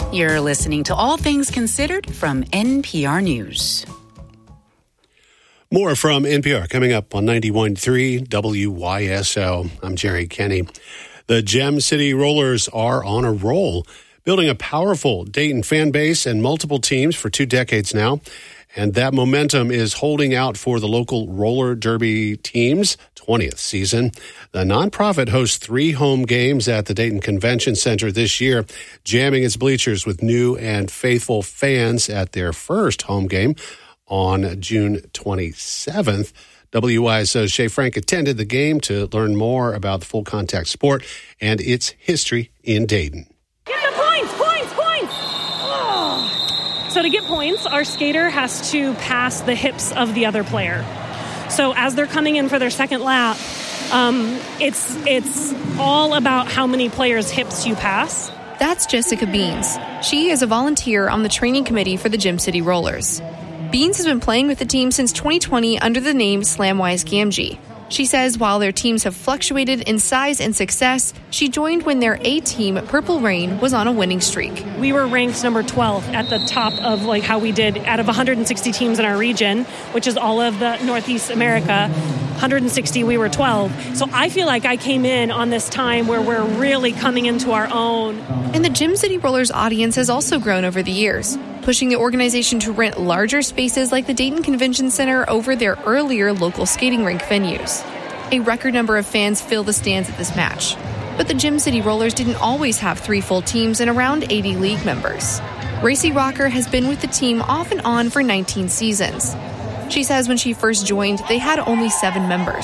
You're listening to All Things Considered from NPR News. More from NPR coming up on 91.3 WYSO. I'm Jerry Kenny. The Gem City Rollers are on a roll, building a powerful Dayton fan base and multiple teams for 2 decades now. And that momentum is holding out for the local roller derby team's 20th season. The nonprofit hosts 3 home games at the Dayton Convention Center this year, jamming its bleachers with new and faithful fans at their first home game on June 27th. WYSO's Shay Frank attended the game to learn more about the full contact sport and its history in Dayton. So to get points, our skater has to pass the hips of the other player. So as they're coming in for their second lap, it's all about how many players' hips you pass. That's Jessica Beans. She is a volunteer on the training committee for the Gem City Rollers. Beans has been playing with the team since 2020 under the name Slamwise Gamgee. She says while their teams have fluctuated in size and success, she joined when their A team, Purple Rain, was on a winning streak. We were ranked number 12 at the top of how we did out of 160 teams in our region, which is all of the Northeast America. 160, we were 12. So I feel like I came in on this time where we're really coming into our own. And the Gem City Rollers audience has also grown over the years, pushing the organization to rent larger spaces like the Dayton Convention Center over their earlier local skating rink venues. A record number of fans fill the stands at this match. But the Gem City Rollers didn't always have 3 full teams and around 80 league members. Racy Rocker has been with the team off and on for 19 seasons. She says when she first joined, they had only 7 members.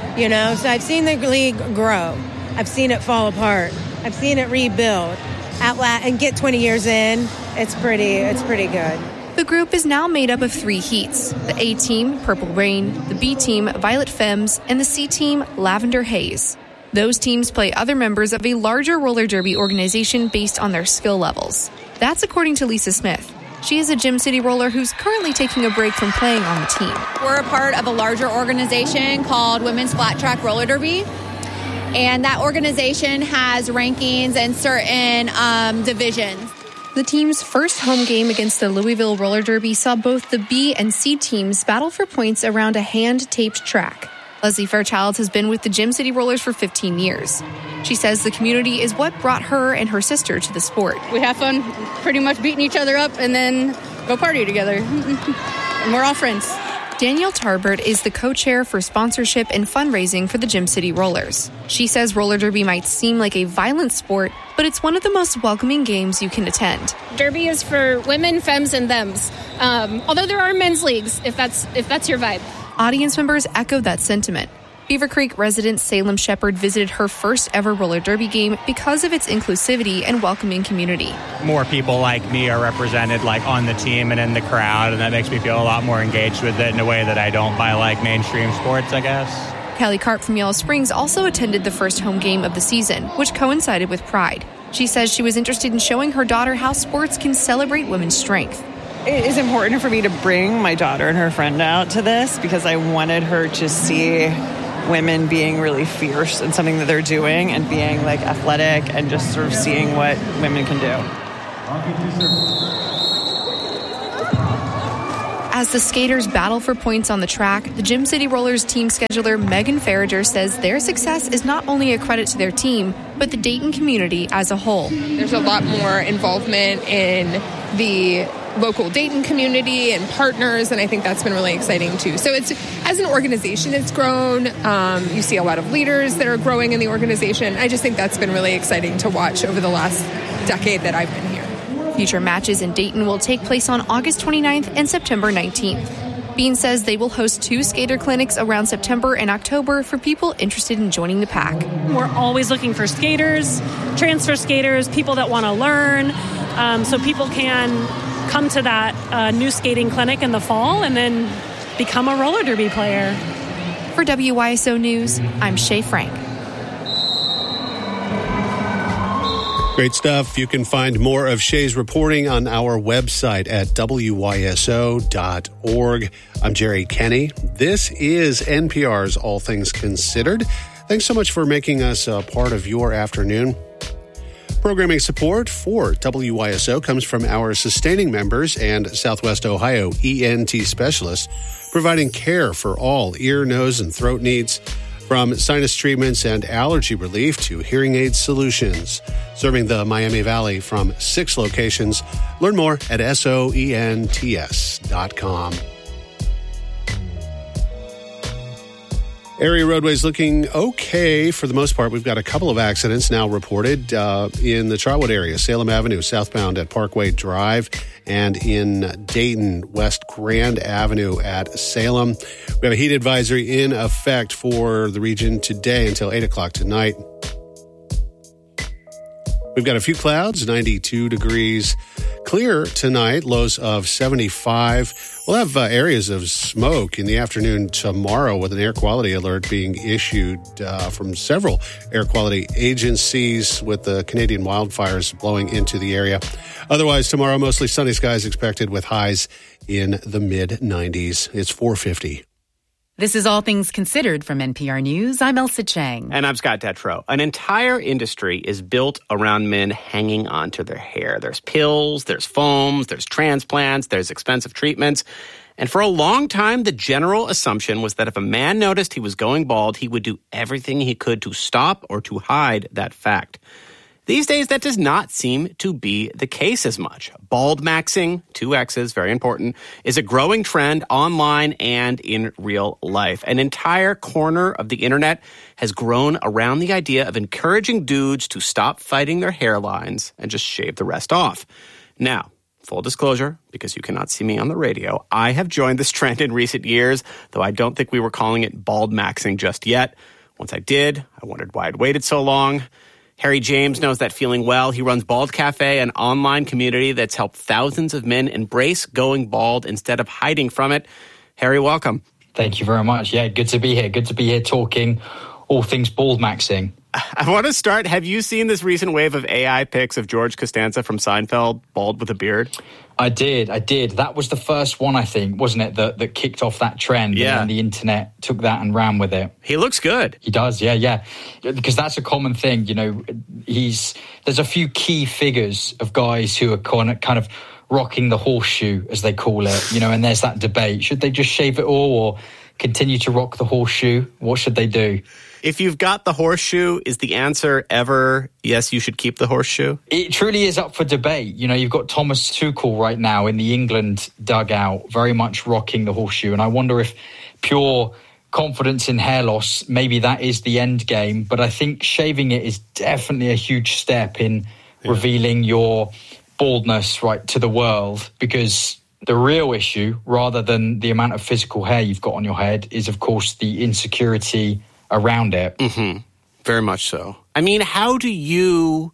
So I've seen the league grow. I've seen it fall apart. I've seen it rebuild. And get 20 years in, it's pretty good. The group is now made up of 3 heats: the A team, Purple Rain, the B team, Violet Femmes, and the C team, Lavender Haze. Those teams play other members of a larger roller derby organization based on their skill levels. That's according to Lisa Smith. She is a Gem City Roller who's currently taking a break from playing on the team. We're a part of a larger organization called Women's Flat Track Roller Derby. And that organization has rankings and certain divisions. The team's first home game against the Louisville Roller Derby saw both the B and C teams battle for points around a hand-taped track. Leslie Fairchild has been with the Gem City Rollers for 15 years. She says the community is what brought her and her sister to the sport. We have fun pretty much beating each other up and then go party together. And we're all friends. Danielle Tarbert is the co-chair for sponsorship and fundraising for the Gem City Rollers. She says roller derby might seem like a violent sport, but it's one of the most welcoming games you can attend. Derby is for women, femmes, and thems. Although there are men's leagues, if that's your vibe. Audience members echoed that sentiment. Beaver Creek resident Salem Shepard visited her first ever roller derby game because of its inclusivity and welcoming community. More people like me are represented on the team and in the crowd, and that makes me feel a lot more engaged with it in a way that I don't by mainstream sports, I guess. Kelly Karp from Yellow Springs also attended the first home game of the season, which coincided with Pride. She says she was interested in showing her daughter how sports can celebrate women's strength. It is important for me to bring my daughter and her friend out to this because I wanted her to see women being really fierce in something that they're doing and being athletic and just sort of seeing what women can do. As the skaters battle for points on the track, the Gem City Rollers team scheduler Megan Farrager says their success is not only a credit to their team, but the Dayton community as a whole. There's a lot more involvement in the local Dayton community and partners, and I think that's been really exciting too. So it's, as an organization, it's grown. You see a lot of leaders that are growing in the organization. I just think that's been really exciting to watch over the last decade that I've been here. Future matches in Dayton will take place on August 29th and September 19th. Bean says they will host 2 skater clinics around September and October for people interested in joining the pack. We're always looking for skaters, transfer skaters, people that want to learn, so people can come to that new skating clinic in the fall and then become a roller derby player. For WYSO News, I'm Shay Frank. Great stuff. You can find more of Shay's reporting on our website at wyso.org. I'm Jerry Kenny. This is NPR's All Things Considered. Thanks so much for making us a part of your afternoon. Programming support for WYSO comes from our sustaining members and Southwest Ohio ENT specialists, providing care for all ear, nose, and throat needs, from sinus treatments and allergy relief to hearing aid solutions. Serving the Miami Valley from 6 locations. Learn more at soents.com. Area roadways looking okay for the most part. We've got a couple of accidents now reported in the Trotwood area, Salem Avenue, southbound at Parkway Drive, and in Dayton, West Grand Avenue at Salem. We have a heat advisory in effect for the region today until 8 o'clock tonight. We've got a few clouds, 92 degrees. Clear tonight, lows of 75. We'll have areas of smoke in the afternoon tomorrow with an air quality alert being issued from several air quality agencies with the Canadian wildfires blowing into the area. Otherwise, tomorrow, mostly sunny skies expected with highs in the mid-90s. It's 4:50. This is All Things Considered from NPR News. I'm Elsa Chang. And I'm Scott Detrow. An entire industry is built around men hanging onto their hair. There's pills, there's foams, there's transplants, there's expensive treatments. And for a long time, the general assumption was that if a man noticed he was going bald, he would do everything he could to stop or to hide that fact. These days, that does not seem to be the case as much. Bald maxing, 2 X's, very important, is a growing trend online and in real life. An entire corner of the internet has grown around the idea of encouraging dudes to stop fighting their hairlines and just shave the rest off. Now, full disclosure, because you cannot see me on the radio, I have joined this trend in recent years, though I don't think we were calling it bald maxing just yet. Once I did, I wondered why I'd waited so long. Harry James knows that feeling well. He runs Bald Cafe, an online community that's helped thousands of men embrace going bald instead of hiding from it. Harry, welcome. Thank you very much. Yeah, good to be here. Good to be here talking all things bald maxing. I want to start. Have you seen this recent wave of AI pics of George Costanza from Seinfeld, bald with a beard? I did. That was the first one, I think, wasn't it, that kicked off that trend? Yeah. And the internet took that and ran with it. He looks good. He does, yeah. Because that's a common thing, you know. There's a few key figures of guys who are kind of rocking the horseshoe, as they call it, you know, and there's that debate. Should they just shave it all or continue to rock the horseshoe? What should they do? If you've got the horseshoe, is the answer ever, yes, you should keep the horseshoe? It truly is up for debate. You know, you've got Thomas Tuchel right now in the England dugout, very much rocking the horseshoe. And I wonder if pure confidence in hair loss, maybe that is the end game. But I think shaving it is definitely a huge step in revealing your baldness, right, to the world. Because the real issue, rather than the amount of physical hair you've got on your head, is, of course, the insecurity around it. Mm-hmm. Very much so. I mean, how do you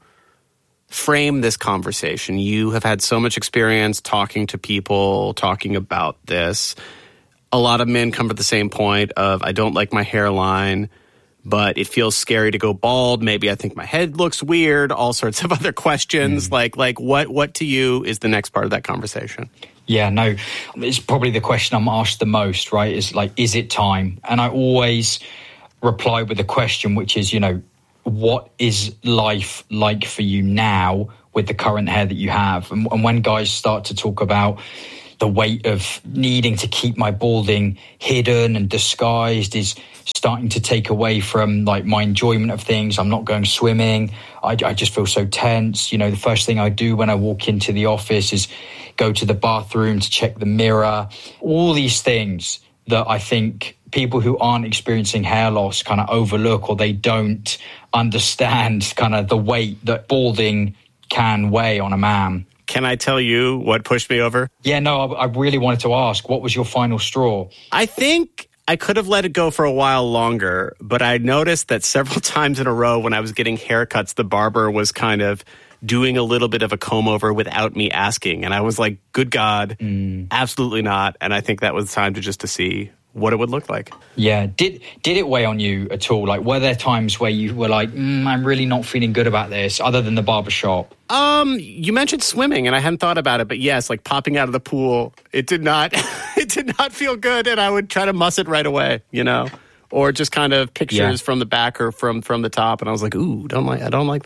frame this conversation? You have had so much experience talking to people, talking about this. A lot of men come to the same point of, I don't like my hairline, but it feels scary to go bald. Maybe I think my head looks weird, all sorts of other questions. Like what to you is the next part of that conversation? Yeah, no, it's probably the question I'm asked the most, right? Is like, is it time? And I always reply with a question, which is, you know, what is life like for you now with the current hair that you have? And when guys start to talk about the weight of needing to keep my balding hidden and disguised is starting to take away from like my enjoyment of things. I'm not going swimming. I just feel so tense. You know, the first thing I do when I walk into the office is go to the bathroom to check the mirror. All these things that I think people who aren't experiencing hair loss kind of overlook, or they don't understand kind of the weight that balding can weigh on a man. Can I tell you what pushed me over? Yeah, no, I really wanted to ask, what was your final straw? I think I could have let it go for a while longer, but I noticed that several times in a row when I was getting haircuts, the barber was kind of doing a little bit of a comb over without me asking. And I was like, good God, absolutely not. And I think that was time to see what it would look like. Yeah. Did it weigh on you at all? Like, were there times where you were like, I'm really not feeling good about this, other than the barbershop? You mentioned swimming, and I hadn't thought about it, but yes, like popping out of the pool, it did not feel good, and I would try to muss it right away, you know, or just kind of pictures from the back or from the top, and I was like, I don't like that.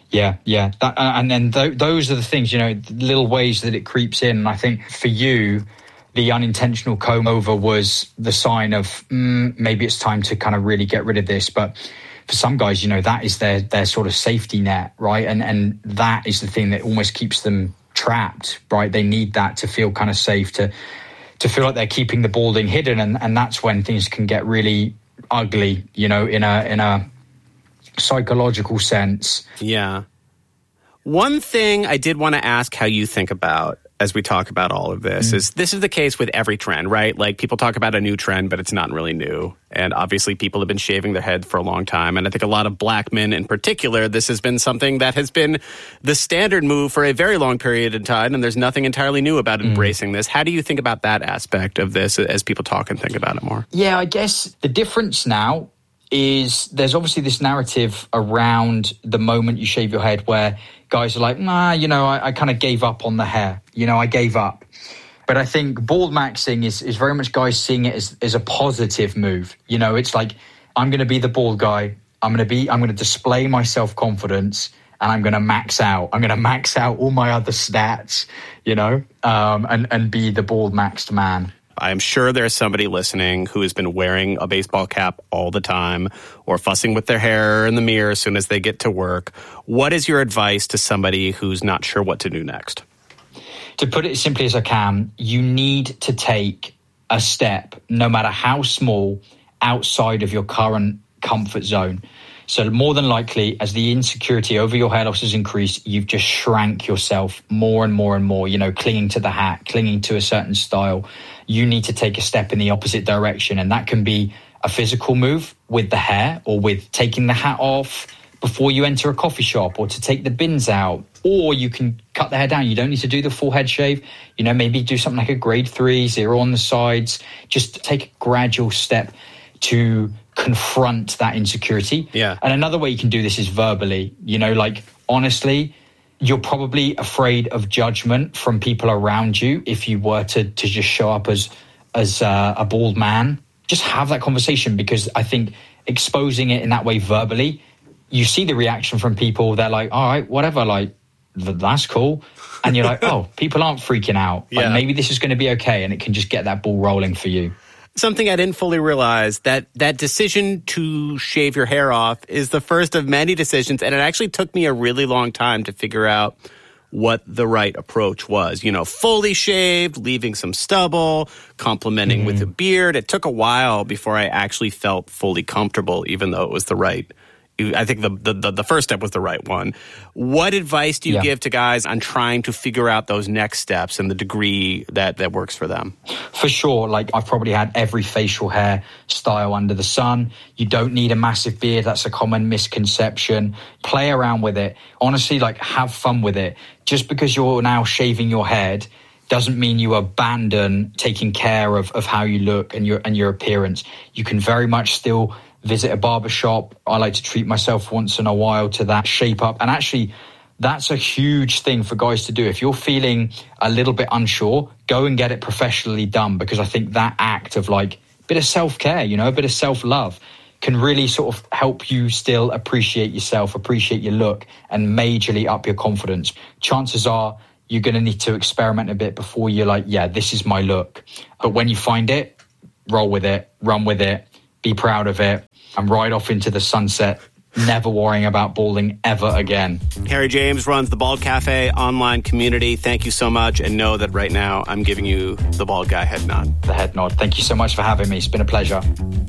Yeah. And then those are the things, the little ways that it creeps in. And I think for you, the unintentional comb over was the sign of maybe it's time to kind of really get rid of this. But for some guys, that is their sort of safety net, right? And that is the thing that almost keeps them trapped, right? They need that to feel kind of safe, to feel like they're keeping the balding hidden. And that's when things can get really ugly, in a psychological sense. Yeah. One thing I did want to ask how you think about as we talk about all of this is this is the case with every trend, right? Like people talk about a new trend, but it's not really new. And obviously people have been shaving their head for a long time. And I think a lot of black men in particular, this has been something that has been the standard move for a very long period of time. And there's nothing entirely new about embracing this. How do you think about that aspect of this as people talk and think about it more? Yeah, I guess the difference now is there's obviously this narrative around the moment you shave your head where guys are like, I kind of gave up on the hair. I gave up. But I think bald maxing is very much guys seeing it as a positive move. It's like, I'm going to be the bald guy. I'm going to display my self-confidence and I'm going to max out. I'm going to max out all my other stats, and be the bald maxed man. I'm sure there's somebody listening who has been wearing a baseball cap all the time or fussing with their hair in the mirror as soon as they get to work. What is your advice to somebody who's not sure what to do next? To put it as simply as I can, you need to take a step, no matter how small, outside of your current comfort zone. So more than likely, as the insecurity over your hair loss has increased, you've just shrank yourself more and more and more, clinging to the hat, clinging to a certain style. You need to take a step in the opposite direction. And that can be a physical move with the hair or with taking the hat off before you enter a coffee shop or to take the bins out. Or you can cut the hair down. You don't need to do the full head shave. Maybe do something like a grade 3, 0 on the sides. Just take a gradual step to confront that insecurity. Yeah. And another way you can do this is verbally. Honestly, you're probably afraid of judgment from people around you if you were to just show up as a bald man. Just have that conversation, because I think exposing it in that way verbally, you see the reaction from people. They're like, all right, whatever, like, that's cool. And you're like, oh, people aren't freaking out. Yeah. Like, maybe this is going to be okay, and it can just get that ball rolling for you. Something I didn't fully realize, that decision to shave your hair off is the first of many decisions. And it actually took me a really long time to figure out what the right approach was. Fully shaved, leaving some stubble, complementing with a beard. It took a while before I actually felt fully comfortable, even though it was the right. I think the first step was the right one. What advice do you give to guys on trying to figure out those next steps and the degree that works for them? For sure. Like, I've probably had every facial hair style under the sun. You don't need a massive beard. That's a common misconception. Play around with it. Honestly, have fun with it. Just because you're now shaving your head doesn't mean you abandon taking care of how you look and your appearance. You can very much still visit a barbershop. I like to treat myself once in a while to that shape up. And actually, that's a huge thing for guys to do. If you're feeling a little bit unsure, go and get it professionally done, because I think that act of a bit of self-care, a bit of self-love can really sort of help you still appreciate yourself, appreciate your look, and majorly up your confidence. Chances are you're going to need to experiment a bit before you're like, yeah, this is my look. But when you find it, roll with it, run with it, be proud of it, and ride off into the sunset, never worrying about balding ever again. Harry James runs the Bald Cafe online community. Thank you so much, and know that right now I'm giving you the bald guy head nod. The head nod. Thank you so much for having me. It's been a pleasure.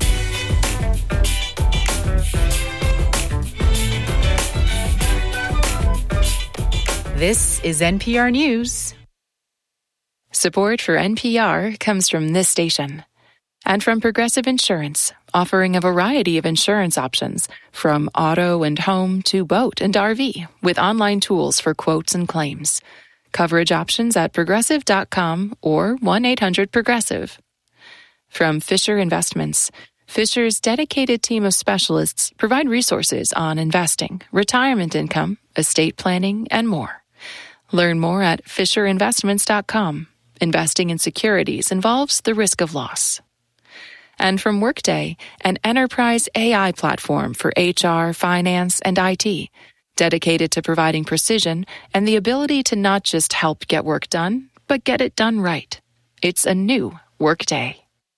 This is NPR News. Support for NPR comes from this station and from Progressive Insurance, offering a variety of insurance options from auto and home to boat and RV with online tools for quotes and claims. Coverage options at progressive.com or 1-800-PROGRESSIVE. From Fisher Investments, Fisher's dedicated team of specialists provide resources on investing, retirement income, estate planning, and more. Learn more at FisherInvestments.com. Investing in securities involves the risk of loss. And from Workday, an enterprise AI platform for HR, finance, and IT. dedicated to providing precision and the ability to not just help get work done, but get it done right. It's a new Workday.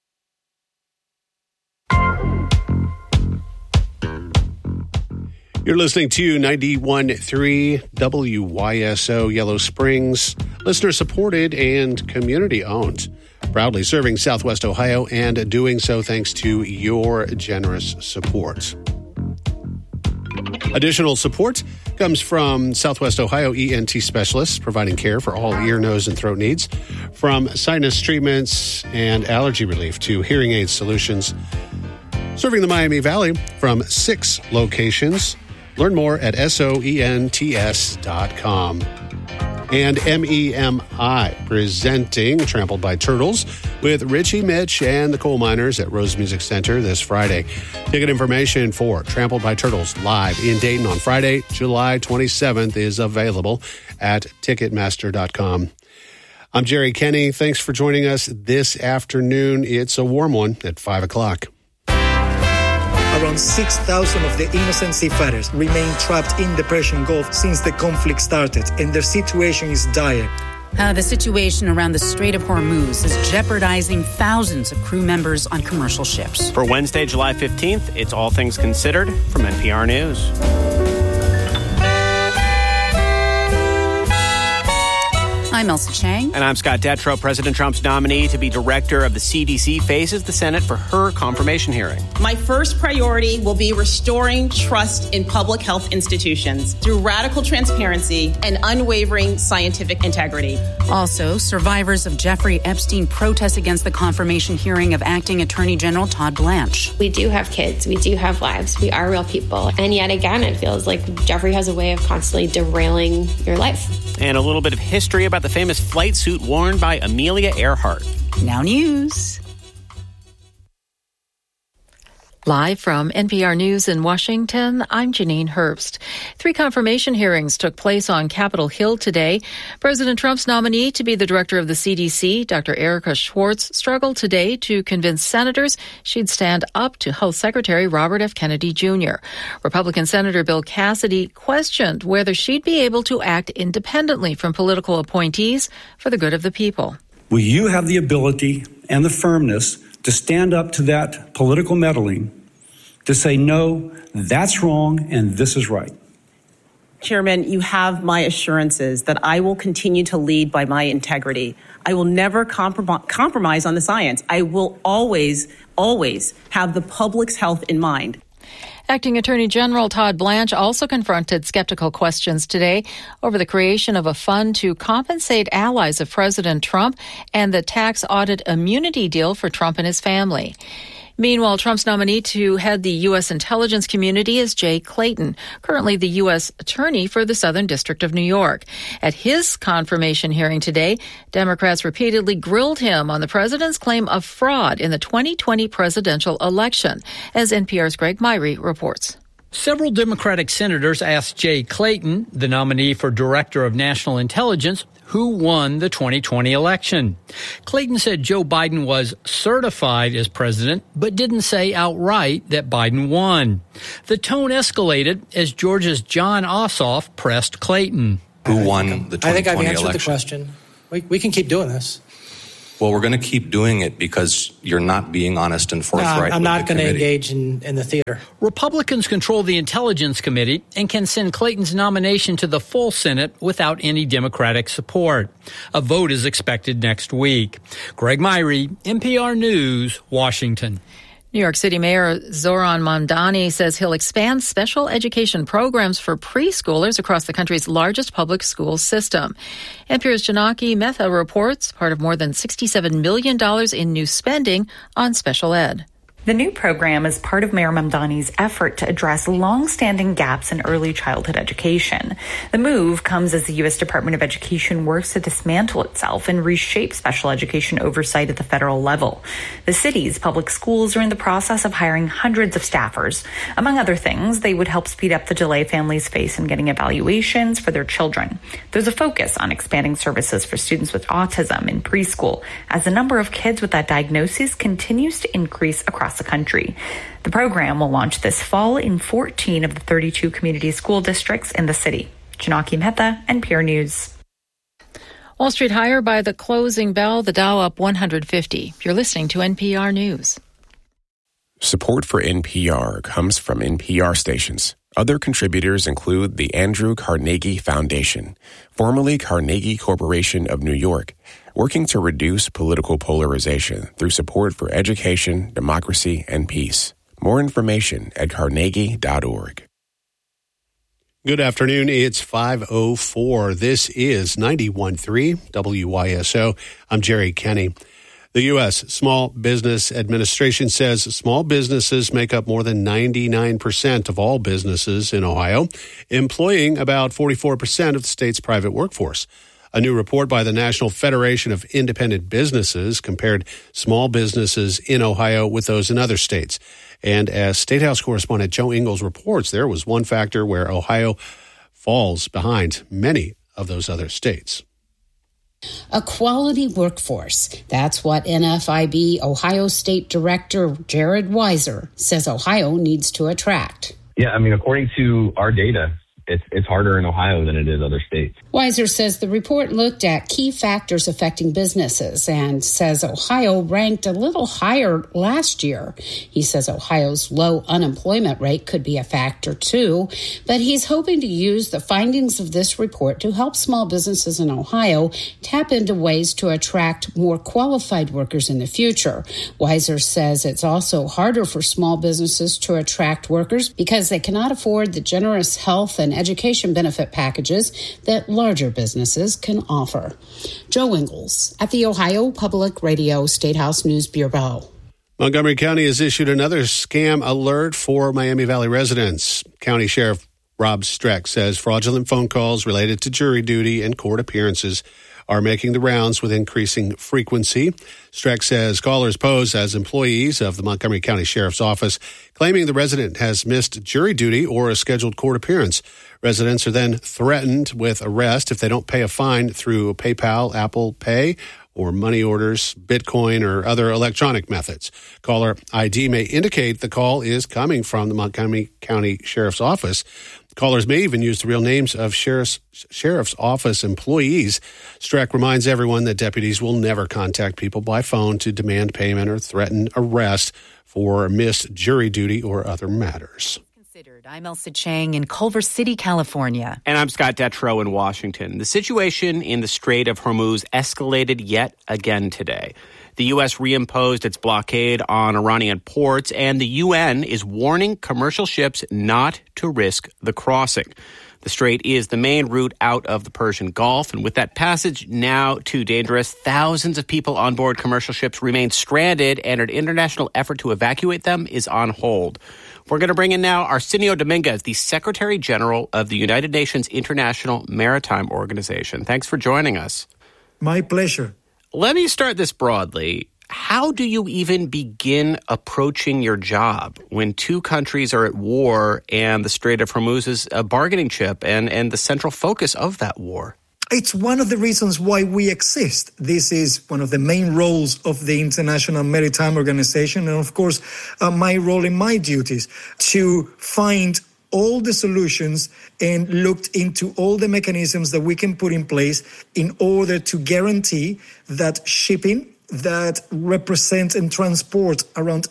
You're listening to 91.3 WYSO Yellow Springs, listener-supported and community-owned. Proudly serving Southwest Ohio and doing so thanks to your generous support. Additional support comes from Southwest Ohio ENT specialists providing care for all ear, nose, and throat needs, from sinus treatments and allergy relief to hearing aid solutions. Serving the Miami Valley from 6 locations. Learn more at SOENTS.com. And MEMI presenting Trampled by Turtles with Richie Mitch and the Coal Miners at Rose Music Center this Friday. Ticket information for Trampled by Turtles live in Dayton on Friday, July 27th is available at Ticketmaster.com. I'm Jerry Kenny. Thanks for joining us this afternoon. It's a warm one at 5 o'clock. Around 6,000 of the innocent seafarers remain trapped in the Persian Gulf since the conflict started, and their situation is dire. The situation around the Strait of Hormuz is jeopardizing thousands of crew members on commercial ships. For Wednesday, July 15th, it's All Things Considered from NPR News. I'm Elsa Chang. And I'm Scott Detrow. President Trump's nominee to be director of the CDC faces the Senate for her confirmation hearing. My first priority will be restoring trust in public health institutions through radical transparency and unwavering scientific integrity. Also, survivors of Jeffrey Epstein protest against the confirmation hearing of Acting Attorney General Todd Blanche. We do have kids. We do have lives. We are real people. And yet again, it feels like Jeffrey has a way of constantly derailing your life. And a little bit of history about the famous flight suit worn by Amelia Earhart. Now news. Live from NPR News in Washington, I'm Janine Herbst. 3 confirmation hearings took place on Capitol Hill today. President Trump's nominee to be the director of the CDC, Dr. Erica Schwartz, struggled today to convince senators she'd stand up to Health Secretary Robert F. Kennedy Jr. Republican Senator Bill Cassidy questioned whether she'd be able to act independently from political appointees for the good of the people. Will you have the ability and the firmness to stand up to that political meddling, to say, no, that's wrong and this is right? Chairman, you have my assurances that I will continue to lead by my integrity. I will never compromise on the science. I will always have the public's health in mind. Acting Attorney General Todd Blanche also confronted skeptical questions today over the creation of a fund to compensate allies of President Trump and the tax audit immunity deal for Trump and his family. Meanwhile, Trump's nominee to head the U.S. intelligence community is Jay Clayton, currently the U.S. attorney for the Southern District of New York. At his confirmation hearing today, Democrats repeatedly grilled him on the president's claim of fraud in the 2020 presidential election, as NPR's Greg Myrie reports. Several Democratic senators asked Jay Clayton, the nominee for Director of National Intelligence, who won the 2020 election. Clayton said Joe Biden was certified as president, but didn't say outright that Biden won. The tone escalated as Georgia's John Ossoff pressed Clayton. Who won the 2020 election? I think I've answered the question. We can keep doing this. Well, we're going to keep doing it because you're not being honest and forthright. No, I'm not going to engage in the theater. Republicans control the Intelligence Committee and can send Clayton's nomination to the full Senate without any Democratic support. A vote is expected next week. Greg Myrie, NPR News, Washington. New York City Mayor Zohran Mamdani says he'll expand special education programs for preschoolers across the country's largest public school system. NPR's Janaki Mehta reports part of more than $67 million in new spending on special ed. The new program is part of Mayor Mamdani's effort to address long-standing gaps in early childhood education. The move comes as the U.S. Department of Education works to dismantle itself and reshape special education oversight at the federal level. The city's public schools are in the process of hiring hundreds of staffers. Among other things, they would help speed up the delay families face in getting evaluations for their children. There's a focus on expanding services for students with autism in preschool, as the number of kids with that diagnosis continues to increase across across the country. The program will launch this fall in 14 of the 32 community school districts in the city. Janaki Mehta, NPR News. Wall Street higher by the closing bell, the Dow up 150. You're listening to NPR News. Support for NPR comes from NPR stations. Other contributors include the Andrew Carnegie Foundation, formerly Carnegie Corporation of New York, working to reduce political polarization through support for education, democracy, and peace. More information at carnegie.org. Good afternoon. It's 5:04. This is 91.3 WYSO. I'm Jerry Kenny. The U.S. Small Business Administration says small businesses make up more than 99% of all businesses in Ohio, employing about 44% of the state's private workforce. A new report by the National Federation of Independent Businesses compared small businesses in Ohio with those in other states. And as State House correspondent Joe Ingles reports, there was one factor where Ohio falls behind many of those other states. A quality workforce. That's what NFIB Ohio State Director Jared Weiser says Ohio needs to attract. Yeah, I mean, according to our data, it's harder in Ohio than it is other states. Weiser says the report looked at key factors affecting businesses and says Ohio ranked a little higher last year. He says Ohio's low unemployment rate could be a factor too, but he's hoping to use the findings of this report to help small businesses in Ohio tap into ways to attract more qualified workers in the future. Weiser says it's also harder for small businesses to attract workers because they cannot afford the generous health and education benefit packages that larger businesses can offer. Joe Ingles at the Ohio Public Radio State House News Bureau. Montgomery County has issued another scam alert for Miami Valley residents. County Sheriff Rob Streck says fraudulent phone calls related to jury duty and court appearances are making the rounds with increasing frequency. Streck says callers pose as employees of the Montgomery County Sheriff's Office, claiming the resident has missed jury duty or a scheduled court appearance. Residents are then threatened with arrest if they don't pay a fine through PayPal, Apple Pay, or money orders, Bitcoin, or other electronic methods. Caller ID may indicate the call is coming from the Montgomery County Sheriff's Office. Callers may even use the real names of Sheriff's Office employees. Streck reminds everyone that deputies will never contact people by phone to demand payment or threaten arrest for missed jury duty or other matters. I'm Elsa Chang in Culver City, California. And I'm Scott Detrow in Washington. The situation in the Strait of Hormuz escalated yet again today. The U.S. reimposed its blockade on Iranian ports, and the UN is warning commercial ships not to risk the crossing. The strait is the main route out of the Persian Gulf, and with that passage now too dangerous, thousands of people on board commercial ships remain stranded, and an international effort to evacuate them is on hold. We're going to bring in now Arsenio Dominguez, the Secretary General of the United Nations International Maritime Organization. Thanks for joining us. My pleasure. Let me start this broadly. How do you even begin approaching your job when two countries are at war and the Strait of Hormuz is a bargaining chip and the central focus of that war? It's one of the reasons why we exist. This is one of the main roles of the International Maritime Organization. And of course, my role and my duties to find all the solutions and looked into all the mechanisms that we can put in place in order to guarantee that shipping that represents and transport around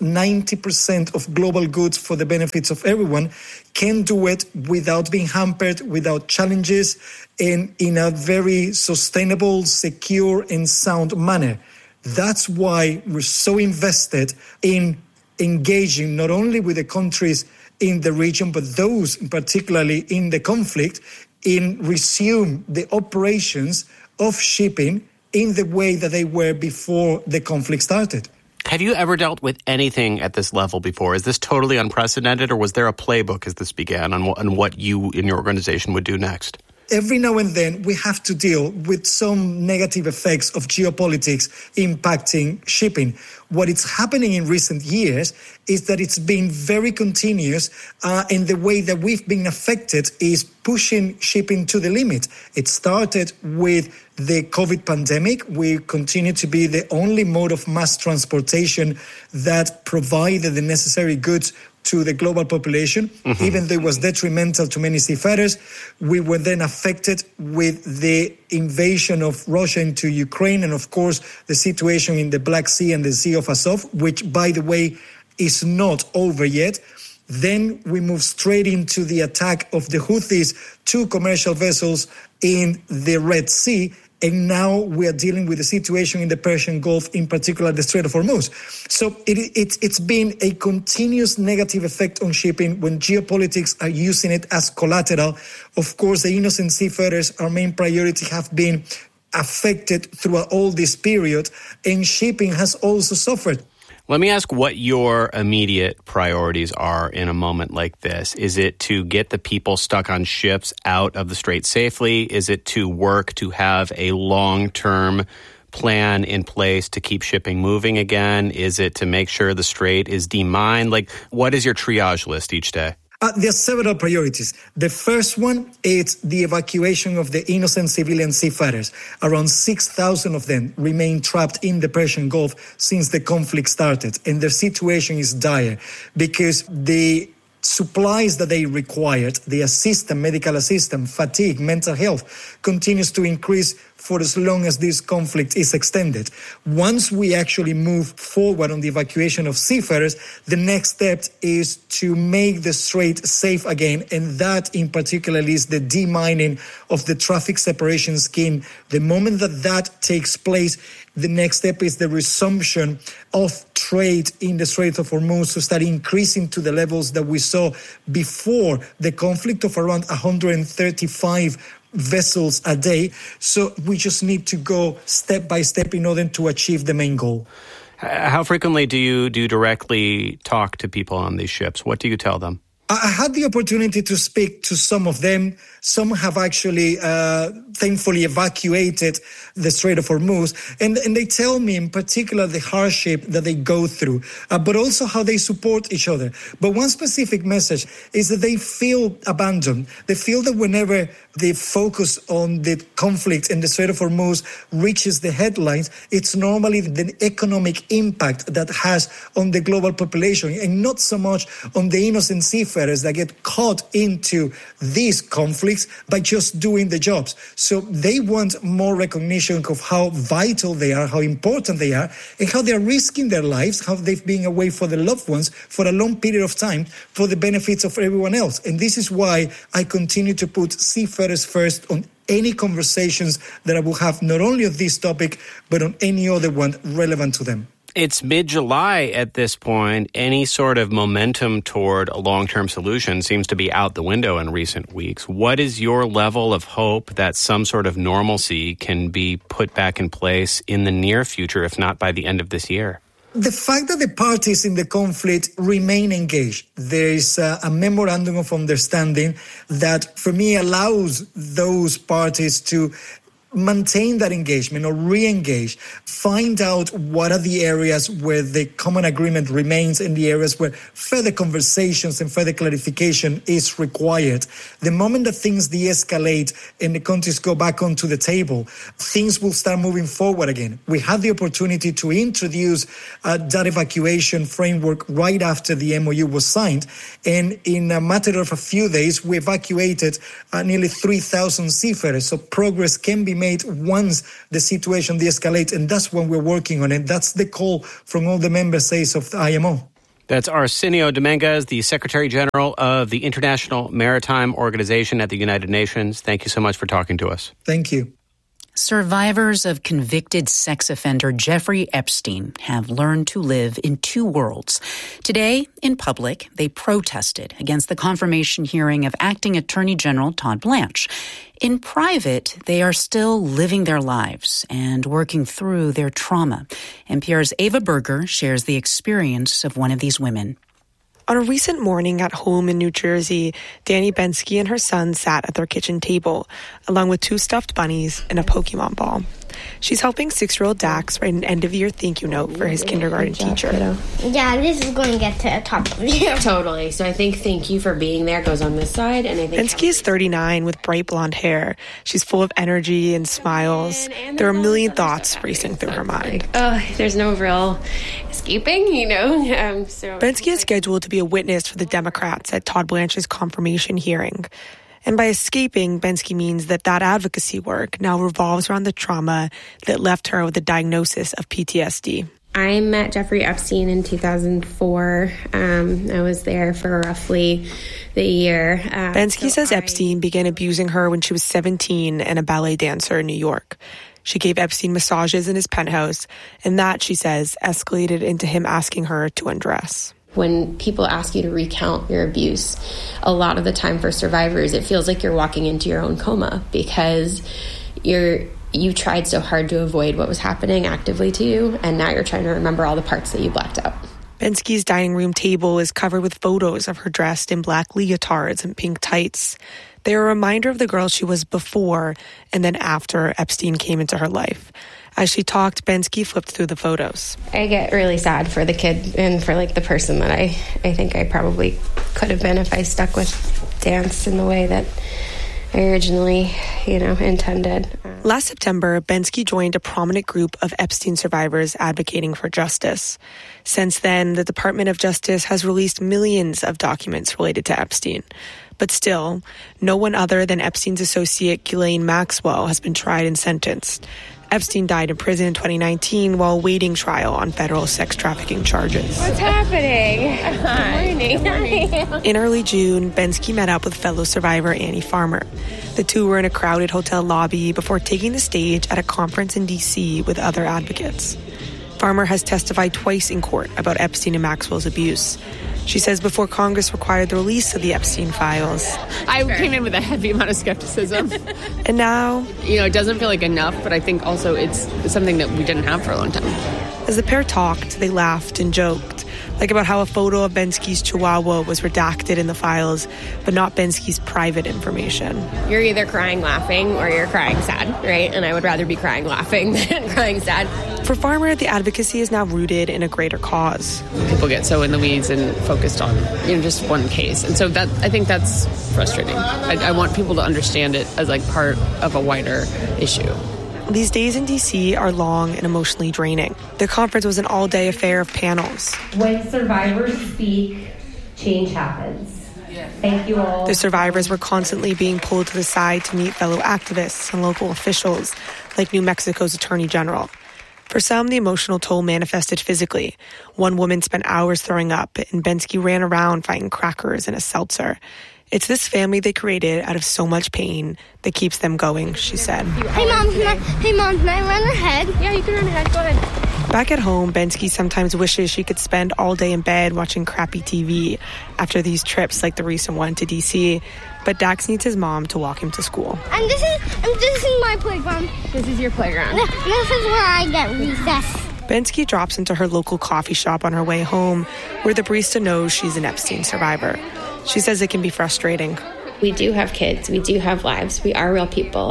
90% of global goods for the benefits of everyone can do it without being hampered, without challenges, and in a very sustainable, secure, and sound manner. That's why we're so invested in engaging not only with the countries in the region, but those particularly in the conflict, in resume the operations of shipping in the way that they were before the conflict started. Have you ever dealt with anything at this level before? Is this totally unprecedented, or was there a playbook as this began on what you in your organization would do next? every now and then we have to deal with some negative effects of geopolitics impacting shipping. What is happening in recent years is that it's been very continuous, and the way that we've been affected is pushing shipping to the limit. It started with the COVID pandemic. We continue to be the only mode of mass transportation that provided the necessary goods to the global population, even though it was detrimental to many seafarers. We were then affected with the invasion of Russia into Ukraine, and of course the situation in the Black Sea and the Sea of Azov, which, by the way, is not over yet. Then we move straight into the attack of the Houthis to commercial vessels in the Red Sea. And now we are dealing with the situation in the Persian Gulf, in particular the Strait of Hormuz. So it's been a continuous negative effect on shipping when geopolitics are using it as collateral. Of course, the innocent seafarers, our main priority, have been affected throughout all this period, and shipping has also suffered. Let me ask what your immediate priorities are in a moment like this. Is it to get the people stuck on ships out of the strait safely? Is it to work to have a long-term plan in place to keep shipping moving again? Is it to make sure the strait is demined? Like, what is your triage list each day? There are several priorities. The first one is the evacuation of the innocent civilian seafarers. Around 6,000 of them remain trapped in the Persian Gulf since the conflict started. And their situation is dire because the supplies that they required, the medical assistance, fatigue, mental health, continues to increase for as long as this conflict is extended. Once we actually move forward on the evacuation of seafarers, the next step is to make the strait safe again, and that in particular is the demining of the traffic separation scheme. The moment that takes place, the next step is the resumption of trade in the Strait of Hormuz to start increasing to the levels that we saw before the conflict of around 135 vessels a day. So we just need to go step by step in order to achieve the main goal. How frequently do you directly talk to people on these ships? What do you tell them? I had the opportunity to speak to some of them. Some have actually, thankfully, evacuated the Strait of Hormuz. And they tell me in particular the hardship that they go through, but also how they support each other. But one specific message is that they feel abandoned. They feel that whenever the focus on the conflict in the Strait of Hormuz reaches the headlines, it's normally the economic impact that has on the global population, and not so much on the innocent seafarers that get caught into these conflicts by just doing the jobs. So they want more recognition of how vital they are, how important they are, and how they're risking their lives, how they've been away for their loved ones for a long period of time for the benefits of everyone else. And this is why I continue to put seafarers first on any conversations that I will have, not only on this topic, but on any other one relevant to them. It's mid-July at this point. Any sort of momentum toward a long-term solution seems to be out the window in recent weeks. What is your level of hope that some sort of normalcy can be put back in place in the near future, if not by the end of this year? The fact that the parties in the conflict remain engaged, there is a memorandum of understanding that, for me, allows those parties to maintain that engagement or re-engage, find out what are the areas where the common agreement remains and the areas where further conversations and further clarification is required. The moment that things de-escalate and the countries go back onto the table, things will start moving forward again. We had the opportunity to introduce that evacuation framework right after the MOU was signed, and in a matter of a few days, we evacuated nearly 3,000 seafarers. So progress can be made once the situation de-escalates, and that's when we're working on it. That's the call from all the member states of the IMO. That's Arsenio Dominguez, the Secretary General of the International Maritime Organization at the United Nations. Thank you so much for talking to us. Thank you. Survivors of convicted sex offender Jeffrey Epstein have learned to live in two worlds. Today, in public, they protested against the confirmation hearing of Acting Attorney General Todd Blanche. In private, they are still living their lives and working through their trauma. NPR's Ava Berger shares the experience of one of these women. On a recent morning at home in New Jersey, Danny Bensky and her son sat at their kitchen table, along with 2 stuffed bunnies and a Pokemon ball. She's helping 6-year-old Dax write an end-of-year thank you note for his kindergarten teacher. Yeah, this is going to get to the top of you. Totally. So I think thank you for being there goes on this side. And I think Bensky is 39 with bright blonde hair. She's full of energy and smiles. There are a million thoughts racing through her mind. There's no real escaping, Bensky is scheduled to be a witness for the Democrats at Todd Blanche's confirmation hearing. And by escaping, Bensky means that advocacy work now revolves around the trauma that left her with a diagnosis of PTSD. I met Jeffrey Epstein in 2004. I was there for roughly the year. Bensky says Epstein began abusing her when she was 17 and a ballet dancer in New York. She gave Epstein massages in his penthouse, and that, she says, escalated into him asking her to undress. When people ask you to recount your abuse, a lot of the time for survivors, it feels like you're walking into your own coma because you tried so hard to avoid what was happening actively to you, and now you're trying to remember all the parts that you blacked out. Bensky's dining room table is covered with photos of her dressed in black leotards and pink tights. They're a reminder of the girl she was before and then after Epstein came into her life. As she talked, Bensky flipped through the photos. I get really sad for the kid and for the person that I think I probably could have been if I stuck with dance in the way that I originally, intended. Last September, Bensky joined a prominent group of Epstein survivors advocating for justice. Since then, the Department of Justice has released millions of documents related to Epstein. But still, no one other than Epstein's associate Ghislaine Maxwell has been tried and sentenced. Epstein died in prison in 2019 while awaiting trial on federal sex trafficking charges. What's happening? Good morning. In early June, Bensky met up with fellow survivor Annie Farmer. The two were in a crowded hotel lobby before taking the stage at a conference in D.C. with other advocates. Farmer has testified twice in court about Epstein and Maxwell's abuse. She says before Congress required the release of the Epstein files, I came in with a heavy amount of skepticism. And now, it doesn't feel like enough, but I think also it's something that we didn't have for a long time. As the pair talked, they laughed and joked, like about how a photo of Bensky's chihuahua was redacted in the files, but not Bensky's private information. You're either crying laughing or you're crying sad, right? And I would rather be crying laughing than crying sad. For Farmer, the advocacy is now rooted in a greater cause. People get so in the weeds and focused on, just one case. And so I think that's frustrating. I want people to understand it as part of a wider issue. These days in D.C. are long and emotionally draining. The conference was an all-day affair of panels. When survivors speak, change happens. Thank you all. The survivors were constantly being pulled to the side to meet fellow activists and local officials, like New Mexico's Attorney General. For some, the emotional toll manifested physically. One woman spent hours throwing up, and Bensky ran around finding crackers and a seltzer. It's this family they created out of so much pain that keeps them going, she said. Hey, Mom, can I run ahead? Yeah, you can run ahead. Go ahead. Back at home, Bensky sometimes wishes she could spend all day in bed watching crappy TV after these trips like the recent one to D.C., but Dax needs his mom to walk him to school. And this is my playground. This is your playground. This is where I get recess. Bensky drops into her local coffee shop on her way home, where the barista knows she's an Epstein survivor. She says it can be frustrating. We do have kids. We do have lives. We are real people.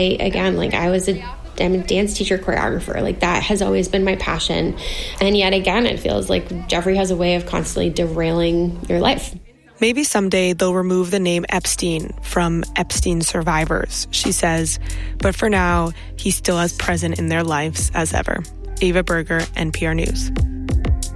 I was I'm a dance teacher, choreographer. That has always been my passion. And yet again, it feels like Jeffrey has a way of constantly derailing your life. Maybe someday they'll remove the name Epstein from Epstein survivors, she says. But for now, he's still as present in their lives as ever. Ava Berger, NPR News.